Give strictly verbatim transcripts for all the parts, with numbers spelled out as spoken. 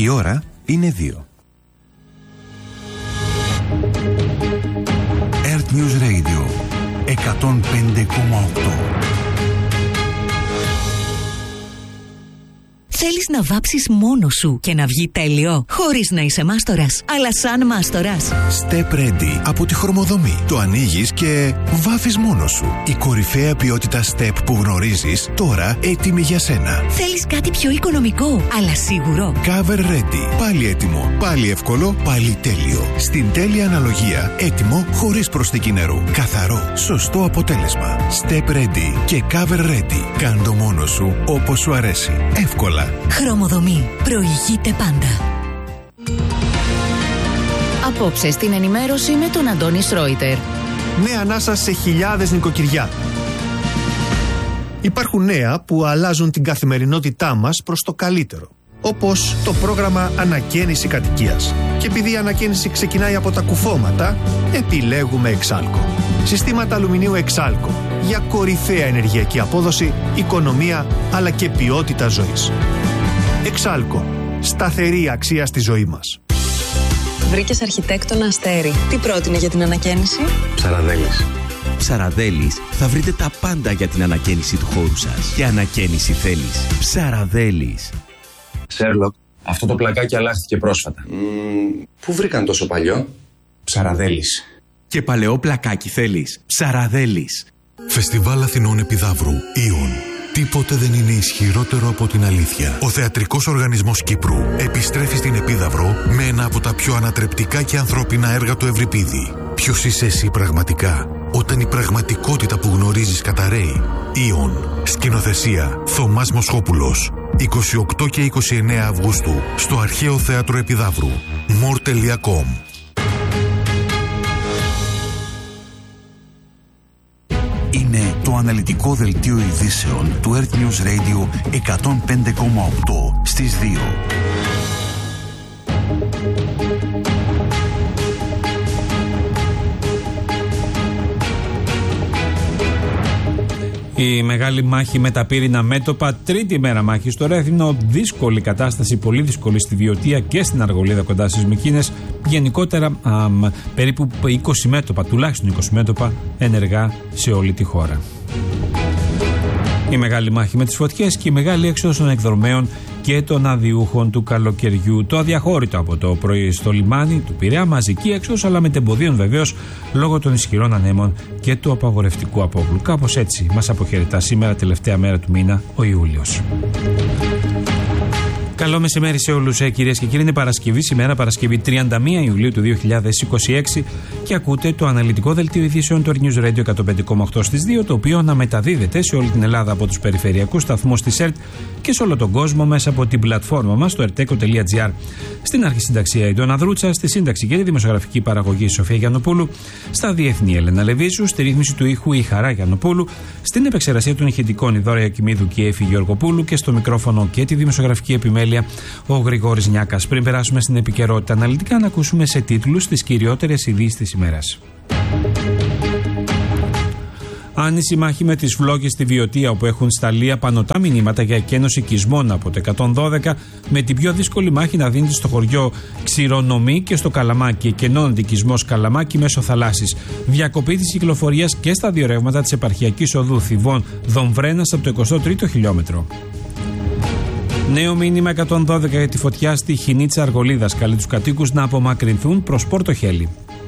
Η ώρα είναι δύο. Earth News Radio εκατόν πέντε κόμμα οκτώ. Θέλεις να βάψεις μόνος σου και να βγει τέλειο, χωρίς να είσαι μάστορας, αλλά σαν μάστορας. Step Ready από τη Χρωμοδομή. Το ανοίγεις και βάφεις μόνος σου. Η κορυφαία ποιότητα Step που γνωρίζεις, τώρα έτοιμη για σένα. Θέλεις κάτι πιο οικονομικό, αλλά σίγουρο. Cover Ready. Πάλι έτοιμο, πάλι εύκολο, πάλι τέλειο. Στην τέλεια αναλογία, έτοιμο χωρίς προσθήκη νερού. Καθαρό, σωστό αποτέλεσμα. Step Ready και Cover Ready. Κάν' το μόνος σου όπως σου αρέσει. Εύκολα. Χρωμοδομή. Προηγείται πάντα. Απόψε στην ενημέρωση με τον Αντώνη Σρόιτερ. Νέα ανάσα σε χιλιάδες νοικοκυριά. Υπάρχουν νέα που αλλάζουν την καθημερινότητά μας προς το καλύτερο. Όπως το πρόγραμμα Ανακαίνιση Κατοικίας. Και επειδή η ανακαίνιση ξεκινάει από τα κουφώματα, επιλέγουμε Εξάλκο. Συστήματα αλουμινίου Εξάλκο. Για κορυφαία ενεργειακή απόδοση, οικονομία αλλά και ποιότητα ζωής. Εξάλκο. Σταθερή αξία στη ζωή μας. Βρήκες αρχιτέκτονα Αστέρι. Τι πρότεινε για την ανακαίνιση? Ψαραδέλης. Ψαραδέλης θα βρείτε τα πάντα για την ανακαίνιση του χώρου σας. Και ανακαίνιση θέλεις. Ψαραδέλης. Σέρλοκ, αυτό το πλακάκι αλλάχθηκε πρόσφατα. Mm, πού βρήκαν τόσο παλιό? Ψαραδέλης. Και παλαιό πλακάκι θέλεις. Ψαραδέλης. Φεστιβάλ Αθηνών Επιδαύρου, Ιον. Τίποτε δεν είναι ισχυρότερο από την αλήθεια. Ο Θεατρικός Οργανισμός Κύπρου επιστρέφει στην Επίδαυρο με ένα από τα πιο ανατρεπτικά και ανθρώπινα έργα του Ευρυπίδη. Ποιος είσαι εσύ πραγματικά, όταν η πραγματικότητα που γνωρίζεις καταραίει? Ιον. Σκηνοθεσία Θωμάς Μοσχόπουλος. είκοσι οκτώ και είκοσι εννέα Αυγούστου στο Αρχαίο Θέατρο Επιδαύρου. more τελεία com. Είναι το αναλυτικό δελτίο ειδήσεων του Earth News Radio εκατόν πέντε κόμμα οκτώ στις δύο. Η μεγάλη μάχη με τα πύρινα μέτωπα, τρίτη μέρα μάχη στο Ρέθυμνο, δύσκολη κατάσταση, πολύ δύσκολη στη Βιωτία και στην Αργολίδα κοντά στις Μυκήνες. Γενικότερα α, περίπου είκοσι μέτωπα, τουλάχιστον είκοσι μέτωπα ενεργά σε όλη τη χώρα. Η μεγάλη μάχη με τις φωτιές και η μεγάλη έξοδος των εκδρομέων και των αδιούχων του καλοκαιριού. Το αδιαχώρητο από το πρωί στο λιμάνι του Πειραιά, μαζική έξοδος, αλλά μετεμποδίων βεβαίως λόγω των ισχυρών ανέμων και του απαγορευτικού απόβλου. Κάπως έτσι μας αποχαιρετά σήμερα, τελευταία μέρα του μήνα, ο Ιούλιος. Καλό μεσημέρι σε όλους, ε, κυρίες και κύριοι. Είναι Παρασκευή, σήμερα Παρασκευή τριάντα μία Ιουλίου του δύο χιλιάδες είκοσι έξι και ακούτε το αναλυτικό δελτίο ειδήσεων του News Radio εκατόν πέντε κόμμα οκτώ στις δύο, το οποίο αναμεταδίδεται σε όλη την Ελλάδα από τους περιφερειακούς σταθμούς της ΕΡΤ και σε όλο τον κόσμο μέσα από την πλατφόρμα μας, το ερτέκο τελεία τζι άρ. Στην αρχισυνταξία η Ντόνα Δρούτσα, στη σύνταξη και τη δημοσιογραφική παραγωγή η Σοφία Γιαννοπούλου, στα διεθνή Έλενα Λεβίσου, στη ρύθμιση του ήχου η Χαρά Γιαννοπούλου, στην επεξεργασία των ηχητικών η Δώρα Ιακημίδου και η Έφη Γεωργοπούλου και στο μικρόφωνο και τη δημοσιογραφική επιμέλεια ο Γρηγόρης Νιάκας. Πριν περάσουμε στην επικαιρότητα αναλυτικά, να ακούσουμε σε τίτλους τις κυριότερες ειδήσεις της ημέρας. Άνηση μάχη με τις φλόγες στη Βιωτία, όπου έχουν σταλεί απανωτά μηνύματα για εκένωση οικισμών από το εκατόν δώδεκα, με την πιο δύσκολη μάχη να δίνεται στο χωριό Ξηρονομή και στο Καλαμάκι. Εκενώνεται οικισμός Καλαμάκι μέσω θαλάσσης. Διακοπή της κυκλοφορίας και στα δύο ρεύματα της επαρχιακής οδού Θηβών Δομβρένας από το εικοστό τρίτο χιλιόμετρο. Νέο μήνυμα εκατόν δώδεκα για τη φωτιά στη Χινίτσα Αργολίδας. Καλεί τους κατοίκους να απομακρυνθούν προς Πορτοχέλη.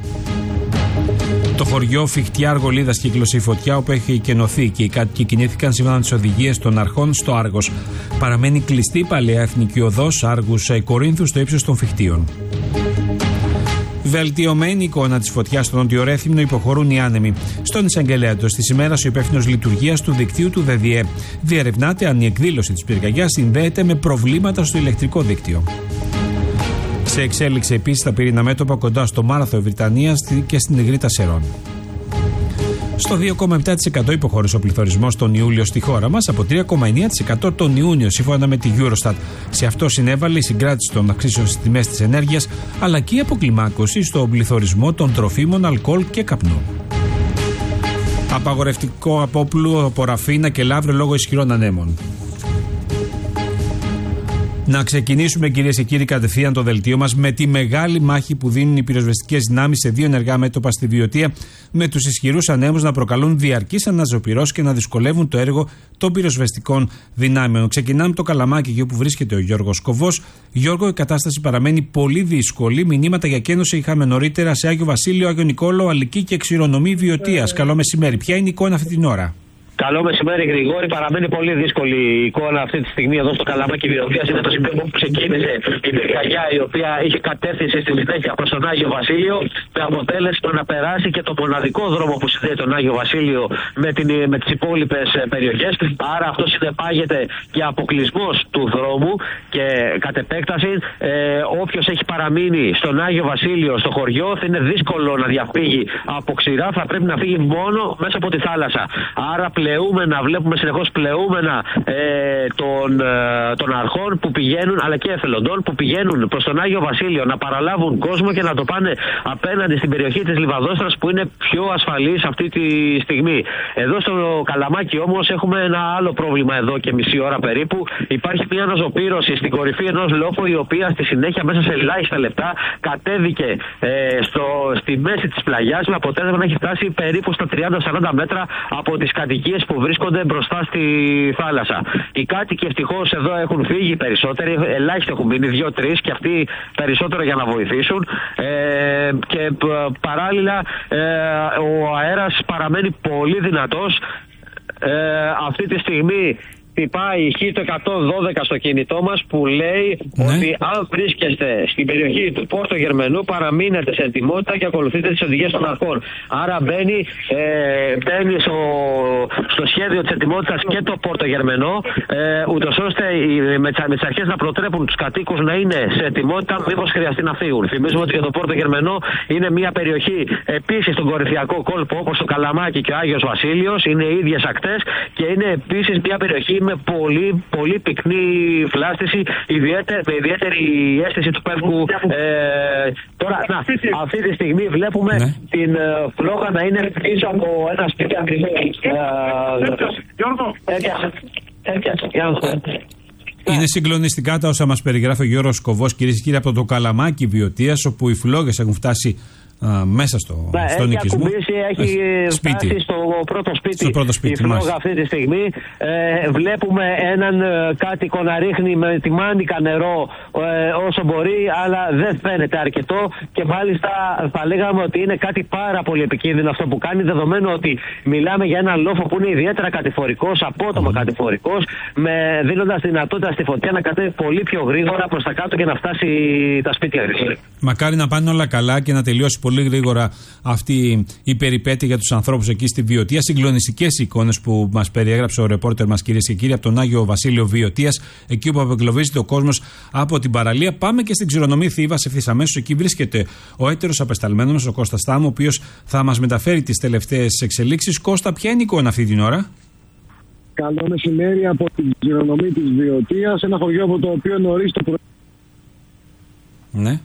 Το χωριό Φιχτιά Αργολίδας κύκλωσε η φωτιά, όπου έχει εκενωθεί και οι κάτοικοι κινήθηκαν σύμφωνα με τις οδηγίες των αρχών στο Άργος. Παραμένει κλειστή η παλαιά εθνική οδός Άργους Κορίνθου στο ύψος των Φιχτίων. Βελτιωμένη εικόνα της φωτιάς στο Νότιο Ρέθυμνο υποχωρούν οι άνεμοι. Στον εισαγγελέα του της ημέρας, ο υπεύθυνος λειτουργίας του δικτύου του ΔΔΕ διερευνάται αν η εκδήλωση της πυρκαγιάς συνδέεται με προβλήματα στο ηλεκτρικό δίκτυο. Σε εξέλιξη επίσης τα πύρινα μέτωπα κοντά στο Μάραθο Βρυτανίας και στην Ιγρήτα Σερών. Στο δύο κόμμα επτά τοις εκατό υποχώρησε ο πληθωρισμός τον Ιούλιο στη χώρα μας, από τρία κόμμα εννέα τοις εκατό τον Ιούνιο, σύμφωνα με τη Eurostat. Σε αυτό συνέβαλε η συγκράτηση των αυξήσεων στις τιμές της ενέργειας, αλλά και η αποκλιμάκωση στον πληθωρισμό των τροφίμων, αλκοόλ και καπνού. Απαγορευτικό απόπλου από Ραφίνα και Λαύριο λόγω ισχυρών ανέμων. Να ξεκινήσουμε, κυρίες και κύριοι, κατευθείαν το δελτίο μας με τη μεγάλη μάχη που δίνουν οι πυροσβεστικές δυνάμεις σε δύο ενεργά μέτωπα στη Βιωτία, με τους ισχυρούς ανέμους να προκαλούν διαρκείς αναζωπυρώσεις και να δυσκολεύουν το έργο των πυροσβεστικών δυνάμεων. Ξεκινάμε το Καλαμάκι, εκεί όπου βρίσκεται ο Γιώργος Κοβός. Γιώργο, η κατάσταση παραμένει πολύ δύσκολη. Μηνύματα για κένωση είχαμε νωρίτερα σε Άγιο Βασίλειο, Άγιο Νικόλαο, Αλική και Ξηρονομή Βιωτίας. Καλό μεσημέρι. Ποια είναι η εικόνα αυτή την ώρα? Καλό μεσημέρι, Γρηγόρη. Παραμένει πολύ δύσκολη η εικόνα αυτή τη στιγμή εδώ στο Καλαμάκι Βιωτίας. Είναι το σημείο που ξεκίνησε η πυρκαγιά, η οποία είχε κατεύθυνση στη συνέχεια προς τον Άγιο Βασίλειο, με αποτέλεσμα να περάσει και το μοναδικό δρόμο που συνδέει τον Άγιο Βασίλειο με, την, με τις υπόλοιπες περιοχές. Άρα αυτό συνεπάγεται και αποκλεισμός του δρόμου και κατ' επέκταση ε, όποιος έχει παραμείνει στον Άγιο Βασίλειο, στο χωριό, θα είναι δύσκολο να διαφύγει από ξηρά. Θα πρέπει να φύγει μόνο μέσα από τη θάλασσα. Άρα πλεούμενα, βλέπουμε συνεχώς πλεούμενα ε, των, ε, των αρχών που πηγαίνουν, αλλά και εθελοντών που πηγαίνουν προς τον Άγιο Βασίλειο να παραλάβουν κόσμο και να το πάνε απέναντι στην περιοχή της Λιβαδόστρας, που είναι πιο ασφαλής αυτή τη στιγμή. Εδώ στο Καλαμάκι όμως έχουμε ένα άλλο πρόβλημα εδώ και μισή ώρα περίπου. Υπάρχει μια αναζωπήρωση στην κορυφή ενός λόφου, η οποία στη συνέχεια μέσα σε ελάχιστα λεπτά κατέβηκε ε, στο, στη μέση της πλαγιάς, με αποτέλεσμα να έχει φτάσει περίπου στα τριάντα με σαράντα μέτρα από τις κατοικίες που βρίσκονται μπροστά στη θάλασσα. Οι κάτοικοι ευτυχώς εδώ έχουν φύγει περισσότεροι, ελάχιστοι έχουν μείνει, δύο-τρεις, και αυτοί περισσότερο για να βοηθήσουν. Ε, και παράλληλα ε, ο αέρας παραμένει πολύ δυνατός. Ε, αυτή τη στιγμή χτυπάει η Χ το εκατόν δώδεκα στο κινητό μας, που λέει ναι. ότι αν βρίσκεστε στην περιοχή του Πόρτο Γερμενού, παραμείνετε σε ετοιμότητα και ακολουθείτε τις οδηγίες των αρχών. Άρα μπαίνει, ε, μπαίνει στο, στο σχέδιο της ετοιμότητας και το Πόρτο Γερμενό, ε, ούτως ώστε οι, με, με τις αρχές να προτρέπουν τους κατοίκους να είναι σε ετοιμότητα μήπως χρειαστεί να φύγουν. Θυμίζουμε ότι και το Πόρτο Γερμενό είναι μια περιοχή επίσης στον κορυφιακό κόλπο, όπως το Καλαμάκι και ο Άγιος Βασίλειος, είναι οι ίδιες ακτές, και είναι επίσης μια περιοχή με πολύ, πολύ πυκνή φλάστηση, ιδιαίτερη, με ιδιαίτερη αίσθηση του πεύκου. Ε, τώρα, να, αυτή τη στιγμή βλέπουμε ναι. την ε, φλόγα να είναι πίσω από ένα σπίτι ακριβώς. Είναι συγκλονιστικά τα όσα μας περιγράφει ο Γιώργος Κοβός, κυρίες και κύριοι, από το Καλαμάκι Βιωτίας, όπου οι φλόγες έχουν φτάσει Α, μέσα στο, ναι, στον οικισμό. Έχει σπίτι. φτάσει στο πρώτο σπίτι, στο πρώτο σπίτι η φλόγα αυτή τη στιγμή. Ε, βλέπουμε έναν ε, κάτοικο να ρίχνει με τη μάνικα νερό ε, όσο μπορεί, αλλά δεν φαίνεται αρκετό, και μάλιστα θα λέγαμε ότι είναι κάτι πάρα πολύ επικίνδυνο αυτό που κάνει, δεδομένου ότι μιλάμε για έναν λόφο που είναι ιδιαίτερα κατηφορικός, απότομα mm. κατηφορικός, με, δίνοντας δυνατότητα στη φωτιά να κατέβει πολύ πιο γρήγορα προς τα κάτω και να φτάσει τα σπίτια. Μακάρι να πάνε όλα καλά και να τελειώσει πολύ γρήγορα αυτή η περιπέτεια για τους ανθρώπους εκεί στη Βιωτία. Συγκλονιστικές εικόνες που μας περιέγραψε ο ρεπόρτερ μας, κυρίες και κύριοι, από τον Άγιο Βασίλειο Βιωτίας, εκεί που απεγκλωβίζεται ο κόσμος από την παραλία. Πάμε και στην Ξηρονομή Θήβας ευθύς αμέσως. Εκεί βρίσκεται ο έτερος απεσταλμένος μας, ο Κώστας Στάμου, ο οποίος θα μας μεταφέρει τις τελευταίες εξελίξεις. Κώστα, ποια είναι η εικόνα αυτή την ώρα? Καλό μεσημέρι από την Ξηρονομή της Βιωτίας, ένα χωριό από το οποίο νωρίς το πρωί. Ναι.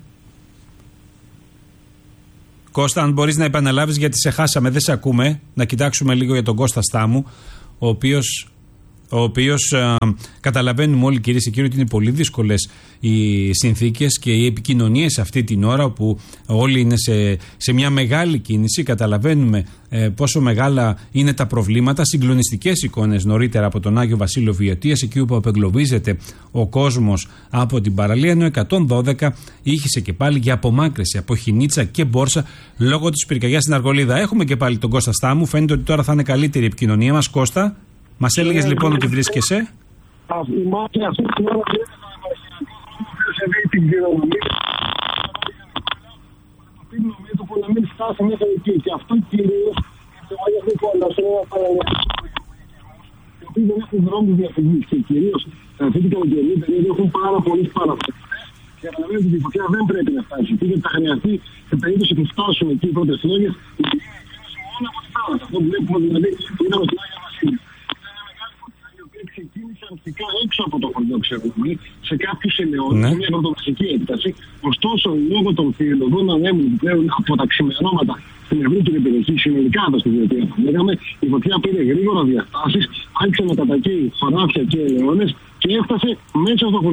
Κώστα, αν μπορείς να επαναλάβεις, γιατί σε χάσαμε, δεν σε ακούμε. Να κοιτάξουμε λίγο για τον Κώστα Στάμου, ο οποίος, ο οποίος α, καταλαβαίνουμε όλοι, κυρίες και κύριοι, ότι είναι πολύ δύσκολες οι συνθήκες και οι επικοινωνίες αυτή την ώρα, όπου όλοι είναι σε, σε μια μεγάλη κίνηση. Καταλαβαίνουμε ε, πόσο μεγάλα είναι τα προβλήματα. Συγκλονιστικές εικόνες νωρίτερα από τον Άγιο Βασίλειο Βιωτίας, εκεί όπου απεγκλωβίζεται ο κόσμος από την παραλία, ενώ εκατόν δώδεκα ήχησε και πάλι για απομάκρυνση από Χινίτσα και Μπόρσα λόγω της πυρκαγιάς στην Αργολίδα. Έχουμε και πάλι τον Κώστα Στάμου. Φαίνεται ότι τώρα θα είναι καλύτερη η επικοινωνία μας. Κώστα, μας έλεγες λοιπόν ότι βρίσκεσαι. Η μάχη αυτή την ώρα την Ξηρονομή, το που να μην φτάσει μέχρι εκεί. Και αυτό κυρίως το Άγιο Νικόλαος είναι ένα παραλιακό, γιατί δεν έχουν δρόμους διαφυγής, και κυρίως αυτή την καλοκαιρινή περίοδο έχουν πάρα πολλές παραφορές. Και καταλαβαίνετε ότι η φωτιά δεν πρέπει να φτάσει εκεί, γιατί θα χρειαστεί, σε περίπτωση που φτάσουν εκεί οι πρώτες φλόγες, η εκκίνηση μόνο από τη θάλασσα. Αυτό που βλέπουμε δηλαδή είναι από την Άγιο Βασίλειο. Ξεκίνησε αρχικά έξω από το χωριό Ξηρονομή, σε κάποιους ελαιώνες, ναι. μια πρωτοβασική έκταση. Ωστόσο, λόγω των θηριωδών ανέμων που πλέον από τα ξημερώματα στην ευρύτερη περιοχή, συνολικά εδώ στη Βιωτία, λέγαμε, η φωτιά πήρε γρήγορα διαστάσεις, άρχισε να κατακαίει χωράφια και ελαιώνες και έφτασε μέσα στο χωριό.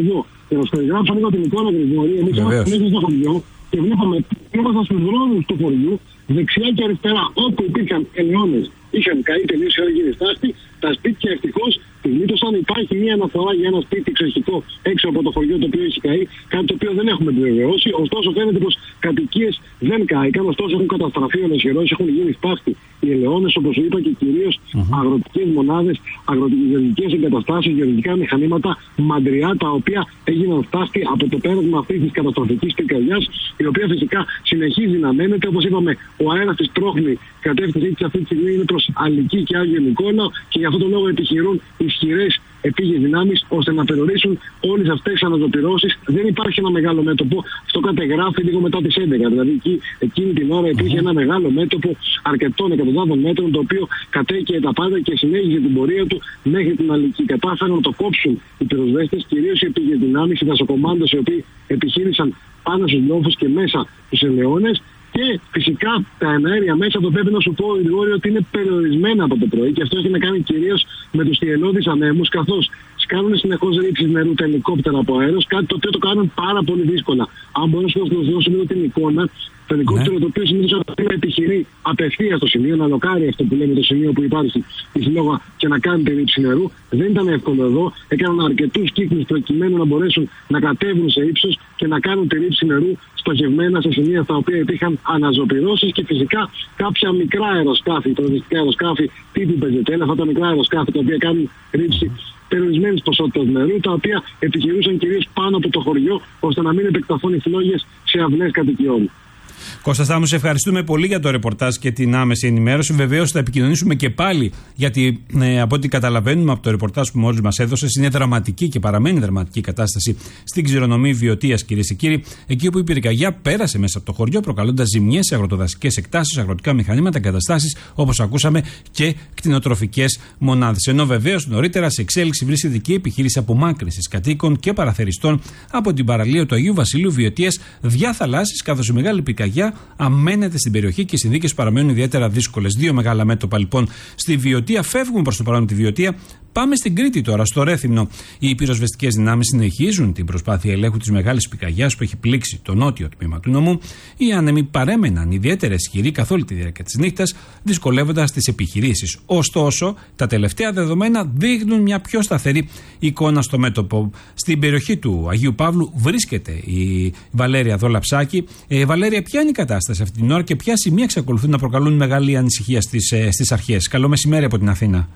Και να σου περιγράψω λίγο την εικόνα, Γρηγόρη. Εμείς ήμασταν μέσα στο χωριό και βλέπαμε, ήμασταν στους δρόμους του χωριού, δεξιά και αριστερά, όπου υπήρχαν ελαιώνες. Είχαν καεί τελείως, είχαν γίνει στάστη. Τα σπίτια ευτυχώς τη γλίτωσαν. Υπάρχει μία αναφορά για ένα σπίτι εξοχικό έξω από το χωριό το οποίο έχει καεί. Κάτι το οποίο δεν έχουμε επιβεβαιώσει. Ωστόσο, φαίνεται πως κατοικίες δεν κάηκαν. Ωστόσο, έχουν καταστραφεί ολοσχερός, έχουν γίνει στάστη οι ελαιώνες, όπως σου είπα, και κυρίως mm-hmm. αγροτικές μονάδες, αγροτικές εγκαταστάσεις, γεωργικά μηχανήματα, μαντριά, τα οποία έγιναν στάστη από το πέρασμα αυτής της καταστροφικής πυρκαγιάς, η οποία φυσικά συνεχίζει να μένεται. Όπως είπαμε, ο αέρας της πρόχνη, η κατεύθυνσή της αυτή τη στιγμή είναι προς Αλική και Άγιο Νικόλαο, και για αυτόν τον λόγο επιχειρούν ισχυρές επίγειες δυνάμεις ώστε να περιορίσουν όλες αυτές τις αναζωπυρώσεις. Δεν υπάρχει ένα μεγάλο μέτωπο. Αυτό κατεγράφει λίγο μετά τις έντεκα. Δηλαδή εκεί, εκείνη την ώρα υπήρχε ένα μεγάλο μέτωπο αρκετών εκατοντάδων μέτρων, το οποίο κατέκαιε τα πάντα και συνέχιζε την πορεία του μέχρι την Αλική. Κατάφεραν να το κόψουν οι πυροσβέστες, κυρίως οι επίγειες δυνάμεις, οι δασοκομάντες, οι οποίοι επιχείρησαν πάνω στους λιώφους και μέσα στους ελαιώνες. Και φυσικά τα εναέρια μέσα, το πρέπει να σου πω, Γρηγόρη, ότι είναι περιορισμένα από το πρωί, και αυτό έχει να κάνει κυρίως με τους θυελλώδεις ανέμους, καθώς κάνουν συνεχώς ρήψεις νερού τα ελικόπτερα από αέρος, κάτι το οποίο το κάνουν πάρα πολύ δύσκολα. Αν μπορώ να σου δώσω λίγο την εικόνα, το ελικόπτερο ναι. το οποίο συνήθως να επιχειρεί απευθείας στο σημείο, να λοκάρει αυτό που λέμε το σημείο που υπάρχει η συλλόγα και να κάνει τη ρήψη νερού. Δεν ήταν εύκολο εδώ. Έκαναν αρκετούς κύκλους προκειμένου να μπορέσουν να κατέβουν σε ύψος και να κάνουν τη ρήψη νερού στοχευμένα σε σημεία στα οποία υπήρχαν αναζωπυρώσεις, και φυσικά κάποια μικρά αεροσκάφη, προοδευτικά αεροσκάφη τύπου Πεζετέλα, αυτά τα μικρά αεροσκάφη τα οποία κάνουν ρήψη περιορισμένης ποσότητας νερού, τα οποία επιχειρούσαν κυρίως πάνω από το χωριό, ώστε να μην επεκταθούν οι φλόγες σε αυλές κατοικιών. Κώστα Στάμου, σε ευχαριστούμε πολύ για το ρεπορτάζ και την άμεση ενημέρωση. Βεβαίως θα επικοινωνήσουμε και πάλι, γιατί ε, από ό,τι καταλαβαίνουμε από το ρεπορτάζ που μόλις μας έδωσες, είναι δραματική και παραμένει δραματική κατάσταση στην Ξηρονομή Βιωτίας, κυρίες και κύριοι. Εκεί όπου η πυρκαγιά πέρασε μέσα από το χωριό, προκαλώντας ζημιές σε αγροτοδασικές εκτάσεις, αγροτικά μηχανήματα, εγκαταστάσεις, όπως ακούσαμε, και κτηνοτροφικές μονάδες. Ενώ βεβαίως νωρίτερα σε εξέλιξη βρίσκεται και η επιχείρηση απομάκρυνσης κατοίκων και παραθεριστών από την παραλία του Αγίου Βασιλείου Βιωτίας διαθαλάσσης, καθώς η μεγάλη πυρκαγιά αμένεται στην περιοχή και οι συνθήκες παραμένουν ιδιαίτερα δύσκολες. Δύο μεγάλα μέτωπα λοιπόν στη Βιωτία. Φεύγουμε προς το παρόν τη Βιωτία. Πάμε στην Κρήτη τώρα, στο Ρέθυμνο. Οι πυροσβεστικές δυνάμεις συνεχίζουν την προσπάθεια ελέγχου της μεγάλης πυρκαγιάς που έχει πλήξει το νότιο τμήμα του νομού. Οι άνεμοι παρέμεναν ιδιαίτερα ισχυροί καθ' όλη τη διάρκεια της νύχτας, δυσκολεύοντας τις επιχειρήσεις. Ωστόσο, τα τελευταία δεδομένα δείχνουν μια πιο σταθερή εικόνα στο μέτωπο. Στην περιοχή του Αγίου Παύλου βρίσκεται η Βαλέρια Δολαψάκη. Ε, Βαλέρια, ποια είναι η κατάσταση αυτή την ώρα και ποια σημεία εξακολουθούν να προκαλούν μεγάλη ανησυχία στις, ε, στις αρχές? Καλό μεσημέρι από την Αθήνα.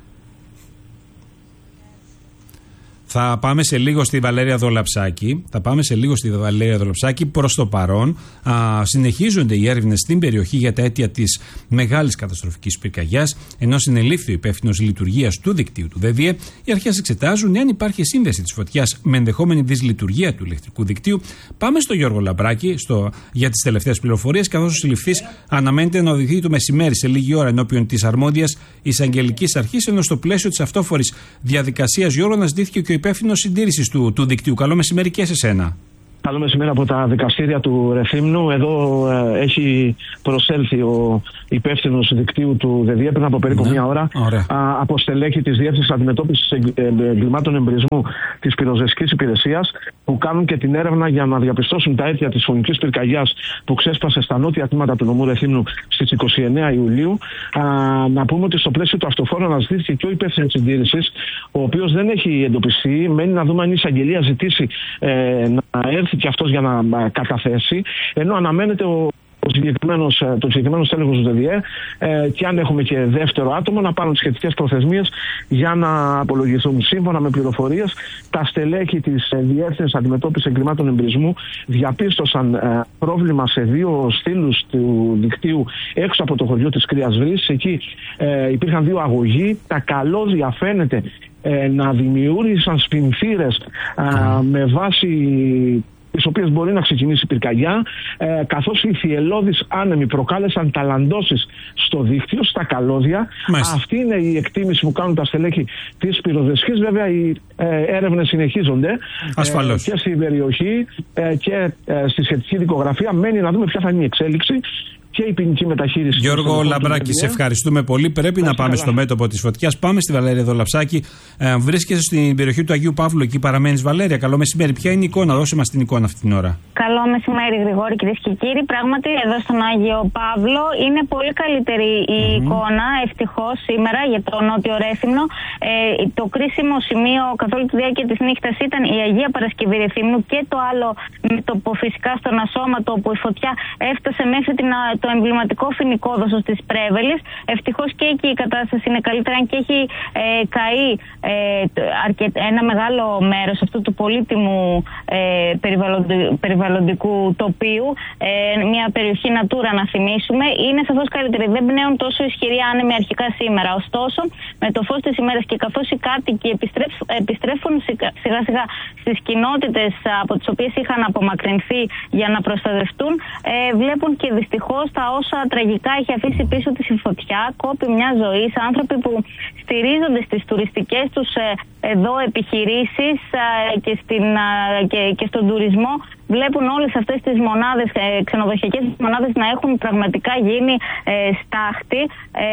Θα πάμε σε λίγο στη Βαλέρια Δολαψάκη. Θα πάμε σε λίγο στη Βαλέρια Δολαψάκη. Προς το παρόν, α, συνεχίζονται οι έρευνες στην περιοχή για τα αίτια της μεγάλης καταστροφικής πυρκαγιάς, ενώ συνελήφθη ο υπεύθυνος λειτουργίας του δικτύου του ΔΕΔΙΕ. Οι αρχές εξετάζουν εάν υπάρχει σύνδεση της φωτιάς με ενδεχόμενη δυσλειτουργία του ηλεκτρικού δικτύου. Πάμε στο Γιώργο Λαμπράκη στο, για τις τελευταίες πληροφορίες, καθώς ο συλληφθής αναμένεται να οδηγηθεί το μεσημέρι σε λίγη ώρα ενώπιον της αρμόδιας εισαγγελικής αρχής, ενώ στο πλαίσιο της αυτόφορης διαδικασίας, Γιώργο, να ζητήθηκε και ο υπεύθυνος συντήρησης του, του δικτύου. Καλό μεσημέρι και σε σένα. Καλό μεσημέρι από τα δικαστήρια του Ρεθύμνου. Εδώ ε, έχει προσέλθει ο υπεύθυνος δικτύου του ΔΕΔΙΕ πριν από περίπου ναι. μία ώρα α, από στελέχη της Διεύθυνσης Αντιμετώπισης Εγκλημάτων Εμπρισμού της Πυροσβεστικής Υπηρεσίας, που κάνουν και την έρευνα για να διαπιστώσουν τα αίτια της φωνικής πυρκαγιάς που ξέσπασε στα νότια τμήματα του νομού Ρεθύμνου στις είκοσι εννέα Ιουλίου. Α, να πούμε ότι στο πλαίσιο του αυτοφόρου αναζητήθηκε και ο υπεύθυνος συντήρησης, ο οποίος δεν έχει εντοπιστεί. Μένει να δούμε αν η εισαγγελία ζητήσει ε, να έρθει και αυτός για να καταθέσει, ενώ αναμένεται ο το συγκεκριμένο έλεγχο του ΔΕΔΙΕ ε, και αν έχουμε και δεύτερο άτομο να πάρουν τις σχετικές προθεσμίες για να απολογηθούν. Σύμφωνα με πληροφορίες, τα στελέχη της Διεύθυνσης Αντιμετώπισης Εγκλημάτων Εμπρισμού διαπίστωσαν ε, πρόβλημα σε δύο στήλους του δικτύου έξω από το χωριό της Κρύας Βρύσης. Εκεί ε, υπήρχαν δύο αγωγοί. Τα καλώδια φαίνεται ε, να δημιούργησαν σπινθήρες ε, με βάση τις οποίες μπορεί να ξεκινήσει η πυρκαγιά, ε, καθώς οι θυελλώδεις άνεμοι προκάλεσαν ταλαντώσεις στο δίκτυο, στα καλώδια. Μάλιστα. Αυτή είναι η εκτίμηση που κάνουν τα στελέχη της πυροσβεστικής. Βέβαια, οι ε, έρευνες συνεχίζονται ε, και στην περιοχή ε, και ε, στη σχετική δικογραφία. Μένει να δούμε ποια θα είναι η εξέλιξη. και η ποινική μεταχείριση. Γιώργο Λαμπράκη, σε ευχαριστούμε πολύ. Πρέπει Φάς να πάμε καλά. στο μέτωπο της φωτιάς. Πάμε στη Βαλέρια Δολαψάκη. Ε, βρίσκεσαι στην περιοχή του Αγίου Παύλου, εκεί παραμένεις, Βαλέρια. Καλό μεσημέρι. Ποια είναι η εικόνα, δώσε μας την εικόνα αυτή την ώρα. Καλό μεσημέρι, Γρηγόρη, κυρίες και κύριοι. Πράγματι, εδώ στον Άγιο Παύλο είναι πολύ καλύτερη η mm-hmm. εικόνα, ευτυχώς, σήμερα για το Νότιο Ρέθυμνο. Ε, το κρίσιμο σημείο καθ' όλη τη διάρκεια της νύχτας ήταν η Αγία Παρασκευή Ρεθύμνου και το άλλο μέτωπο φυσικά στον Ασώματο, όπου η φωτιά έφτασε μέχρι την, το εμβληματικό φοινικόδοσο της Πρέβελης. Ευτυχώς και εκεί η κατάσταση είναι καλύτερα, αν και έχει ε, καεί ε, αρκετ, ένα μεγάλο μέρος αυτού του πολύτιμου ε, περιβαλλοντικού, περιβαλλοντικού τοπίου, ε, μια περιοχή Natura να θυμίσουμε, είναι σαφώς καλύτερη. Δεν πνέουν τόσο ισχυροί άνεμοι αρχικά σήμερα. Ωστόσο, με το φως της ημέρας και καθώς οι κάτοικοι επιστρέφουν, επιστρέφουν σιγά σιγά στις κοινότητες από τις οποίες είχαν απομακρυνθεί για να προστατευτούν, ε, βλέπουν και δυστυχώς τα όσα τραγικά έχει αφήσει πίσω της η φωτιά, κόπη μια ζωή, άνθρωποι που στηρίζονται στις τουριστικές τους ε, εδώ επιχειρήσεις ε, και, στην, ε, και, και στον τουρισμό, βλέπουν όλες αυτές τις μονάδες, ε, ξενοδοχειακές μονάδες να έχουν πραγματικά γίνει ε, στάχτη. Ε,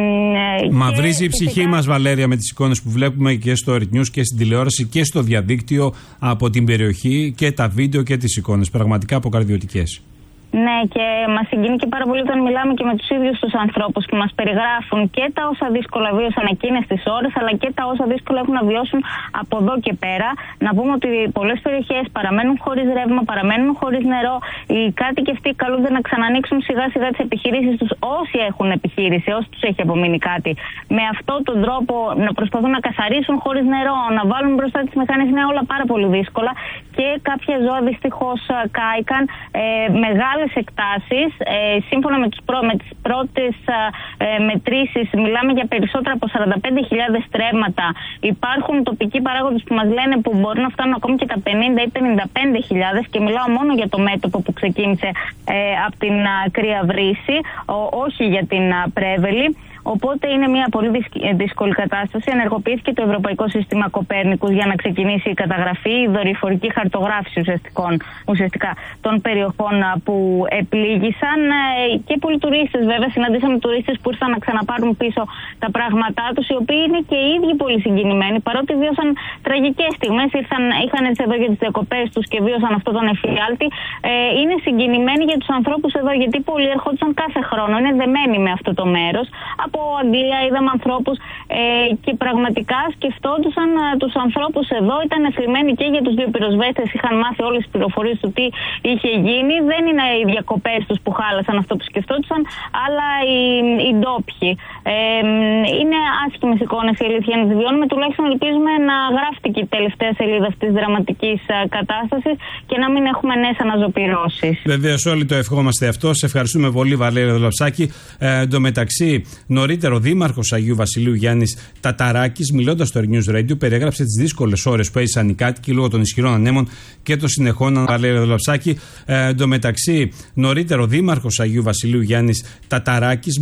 ε, Μαυρίζει η ψυχή φυσικά μας, Βαλέρια, με τις εικόνες που βλέπουμε και στο Earth News και στην τηλεόραση και στο διαδίκτυο από την περιοχή, και τα βίντεο και τις εικόνες. Πραγματικά αποκαρδιωτικές. Ναι, και μας συγκινεί και πάρα πολύ όταν μιλάμε και με τους ίδιους τους ανθρώπους που μας περιγράφουν και τα όσα δύσκολα βίωσαν εκείνες τις ώρες, αλλά και τα όσα δύσκολα έχουν να βιώσουν από εδώ και πέρα. Να πούμε ότι πολλές περιοχές παραμένουν χωρίς ρεύμα, παραμένουν χωρίς νερό. Οι κάτοικοι αυτοί καλούνται να ξανανοίξουν σιγά σιγά τις επιχειρήσεις τους, όσοι έχουν επιχείρηση, όσοι τους έχει απομείνει κάτι. Με αυτόν τον τρόπο να προσπαθούν να καθαρίσουν χωρίς νερό, να βάλουν μπροστά τις μηχανές, είναι όλα πάρα πολύ δύσκολα. Και κάποια ζώα δυστυχώς κάηκαν. Ε, μεγάλες εκτάσεις. Ε, σύμφωνα με τις, προ, με τις πρώτες ε, μετρήσεις, μιλάμε για περισσότερα από σαράντα πέντε χιλιάδες στρέμματα. Υπάρχουν τοπικοί παράγοντες που μας λένε που μπορούν να φτάνουν ακόμη και τα πενήντα ή πενήντα πέντε χιλιάδες, και μιλάω μόνο για το μέτωπο που ξεκίνησε ε, από την α, Κρύα Βρύση, ο, όχι για την α, Πρέβελη. Οπότε είναι μια πολύ δύσκολη κατάσταση. Ενεργοποιήθηκε το Ευρωπαϊκό Σύστημα Κοπέρνικους για να ξεκινήσει η καταγραφή, η δορυφορική χαρτογράφηση ουσιαστικά των περιοχών που επλήγησαν. Και πολλοί τουρίστες, βέβαια, συναντήσαμε τουρίστες που ήρθαν να ξαναπάρουν πίσω τα πράγματά τους, οι οποίοι είναι και οι ίδιοι πολύ συγκινημένοι, παρότι βίωσαν τραγικές στιγμές. Ήρθαν, είχαν έρθει εδώ για τις διακοπές τους και βίωσαν αυτόν τον εφιάλτη. Ε, είναι συγκινημένοι για τους ανθρώπους εδώ, γιατί πολλοί ερχόντουσαν κάθε χρόνο, είναι δεμένοι με αυτό το μέρος. Από Αγγλία είδαμε ανθρώπους ε, και πραγματικά σκεφτόντουσαν ε, τους ανθρώπους εδώ, ήταν θλιμμένοι και για τους δύο πυροσβέστες, είχαν μάθει όλες τις πληροφορίες του τι είχε γίνει. Δεν είναι οι διακοπές τους που χάλασαν αυτό που σκεφτόντουσαν, αλλά οι, οι ντόπιοι. Ε, είναι άσχημες εικόνες, η αλήθεια να τις βιώνουμε. Τουλάχιστον ελπίζουμε να γράφτηκε και η τελευταία σελίδα αυτής της δραματικής ε, κατάστασης και να μην έχουμε νέες αναζωπυρώσεις. Βεβαίως, όλοι το ευχόμαστε αυτό. Σε ευχαριστούμε πολύ, Βαλέρια Δολαψάκη. Ε, εν τω μεταξύ, νωρίτερα ο Δήμαρχος Αγίου Βασιλείου Γιάννης Ταταράκης, μιλώντας στο News Radio, περιέγραψε τις δύσκολες ώρες που έζησαν οι κάτοικοι λόγω των ισχυρών ανέμων και των συνεχών. Βαλέρια Δολαψάκη. Ε, εν τω μεταξύ, νωρίτερα ο Δήμαρχος Αγίου Βασιλείου Γιάννης Ταταράκης,